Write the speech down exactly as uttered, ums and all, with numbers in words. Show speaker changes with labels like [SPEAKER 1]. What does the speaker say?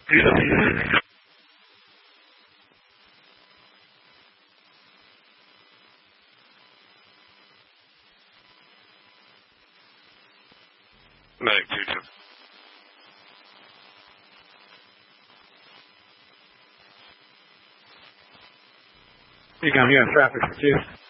[SPEAKER 1] Medic two two.
[SPEAKER 2] You got me on traffic for two.